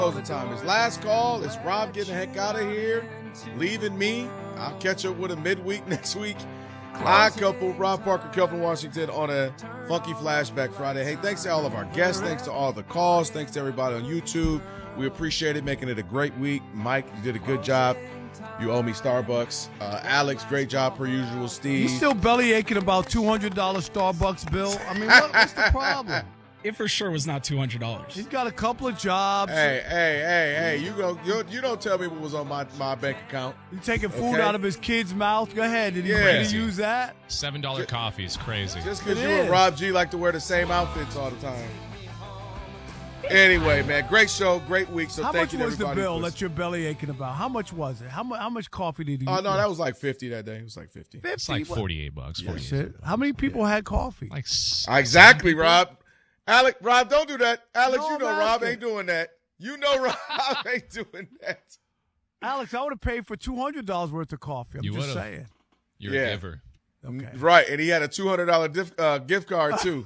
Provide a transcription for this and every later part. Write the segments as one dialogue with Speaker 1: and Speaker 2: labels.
Speaker 1: Closing time. It's last call. It's Rob getting the heck out of here, leaving me. I'll catch up with him midweek next week. Odd Couple, Rob Parker, Kelvin Washington on a Funky Flashback Friday. Hey, thanks to all of our guests. Thanks to all the calls. Thanks to everybody on YouTube. We appreciate it, making it a great week. Mike, you did a good job. You owe me Starbucks. Alex, great job per usual. Steve.
Speaker 2: You still belly aching about $200 Starbucks bill? I mean, what's the problem?
Speaker 3: It for sure was not $200.
Speaker 2: He's got a couple of jobs.
Speaker 1: Hey! You don't tell me what was on my bank account.
Speaker 2: You taking food out of his kid's mouth? Go ahead. Did he use that?
Speaker 4: $7 coffee is crazy.
Speaker 1: Just because you and Rob G like to wear the same outfits all the time. Anyway, man, great show, great week. So thank you to everybody.
Speaker 2: How much was the bill that you're belly aching about? How much was it? How much coffee did you?
Speaker 1: Oh no, that was like 50 that day. It was like 50.
Speaker 4: It's like $48. $48.
Speaker 2: How many people had coffee?
Speaker 4: Like
Speaker 1: exactly, Rob. Rob, don't do that. Alex, you know Rob ain't doing that. You know Rob ain't doing that.
Speaker 2: Alex, I would have paid for $200 worth of coffee. I'm just saying.
Speaker 4: You're a giver.
Speaker 2: Okay.
Speaker 1: Right, and he had a $200 gift card, too.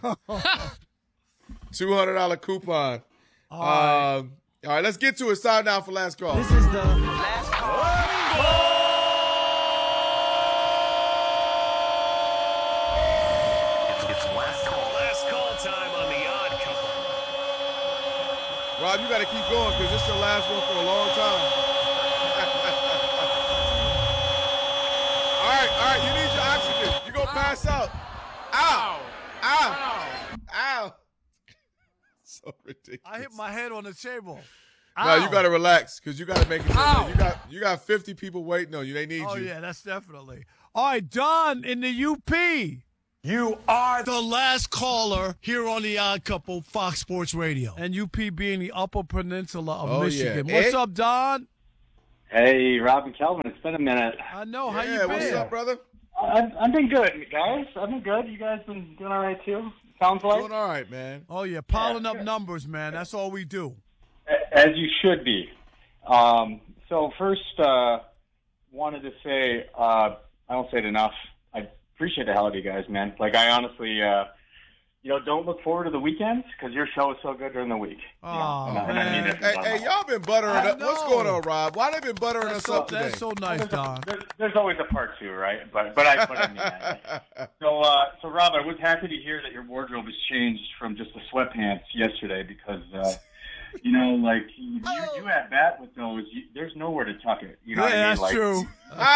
Speaker 1: $200 coupon. All right, let's get to it. Sign down for last call.
Speaker 5: This is the last call.
Speaker 1: Rob, you got to keep going because this is the last one for a long time. All right, you need your oxygen. You're going to pass out. Ow. So ridiculous.
Speaker 2: I hit my head on the table.
Speaker 1: No, you got to relax because you got to make it. You got 50 people waiting on you. They need you.
Speaker 2: Oh, yeah, that's definitely. All right, Don in the UP.
Speaker 5: You are
Speaker 2: the last caller here on the Odd Couple, Fox Sports Radio. And UP being the Upper Peninsula of Michigan.
Speaker 1: Yeah.
Speaker 2: What's up, Don?
Speaker 6: Hey, Rob and Kelvin. It's been a minute.
Speaker 2: I know. How you been?
Speaker 1: What's up, brother?
Speaker 6: I've been good, guys. I've been good. You guys been doing all right, too? Sounds like?
Speaker 1: Doing all right, man.
Speaker 2: Oh, yeah. Piling up numbers, man. That's all we do.
Speaker 6: As you should be. So first, wanted to say, I don't say it enough. I appreciate the hell of you guys, man. Like, I honestly, don't look forward to the weekends because your show is so good during the week.
Speaker 2: Oh,
Speaker 6: man. I mean
Speaker 1: Hey, y'all been buttering up. What's going on, Rob? Why they been buttering us up today?
Speaker 2: That's so nice, Don.
Speaker 6: There's always a part two, right? But I mean that. So Rob, I was happy to hear that your wardrobe has changed from just the sweatpants yesterday because, like you at bat with those, there's nowhere to tuck it. You know what I mean?
Speaker 2: That's true.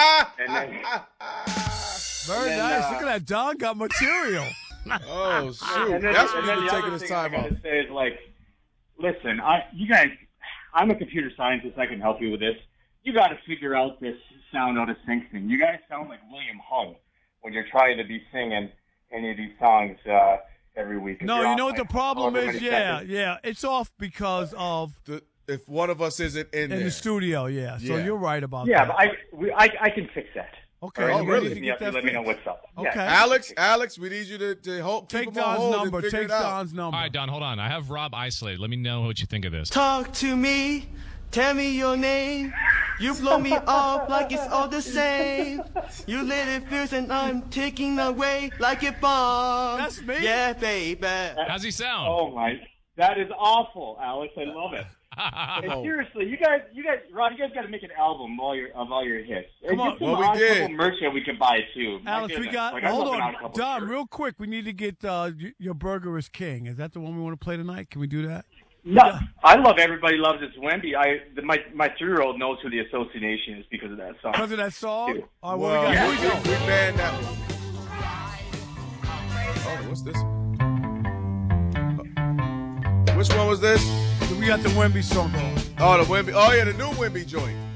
Speaker 2: Very nice. Look at that. Don got material.
Speaker 1: Oh, shoot. That's what you're taking this time off.
Speaker 6: Say is like, listen, you guys, I'm a computer scientist. I can help you with this. You got to figure out this sound out of sync thing. You guys sound like William Hung when you're trying to be singing any of these songs every week.
Speaker 2: No, you know what the problem is? Yeah. It's off because of
Speaker 1: if one of us isn't in
Speaker 2: the studio. Yeah. So you're right about that.
Speaker 6: Yeah, but I can fix that.
Speaker 2: Okay.
Speaker 6: Right,
Speaker 1: really?
Speaker 6: Let me know what's up.
Speaker 2: Okay.
Speaker 6: Yeah.
Speaker 1: Alex, we need you to hold.
Speaker 2: Take Don's number. Take Don's number.
Speaker 4: All right, Don, hold on. I have Rob isolated. Let me know what you think of this.
Speaker 5: Talk to me. Tell me your name. You blow me off like it's all the same. You lit it fierce and I'm taking away like a bomb.
Speaker 2: That's me.
Speaker 5: Yeah, baby.
Speaker 4: How's he sound?
Speaker 6: Oh my, that is awful, Alex. I love it. And seriously, you guys, Rob, you guys got to make an album of all your hits.
Speaker 2: Come on,
Speaker 1: we did.
Speaker 6: Merch that we can buy too.
Speaker 2: Alex, we got. Hold on, Don, real quick. We need to get Your Burger is King. Is that the one we want to play tonight? Can we do that?
Speaker 6: No, I love Everybody Loves It's Wemby. My 3-year-old knows who the Association is because of that song.
Speaker 2: Because of that song?
Speaker 6: Too.
Speaker 2: All right, well, here we go.
Speaker 1: We banned that one. Oh, what's this? Which one was this?
Speaker 2: We got the Wemby song going.
Speaker 1: Oh, the Wemby. Oh, yeah, the new Wemby joint.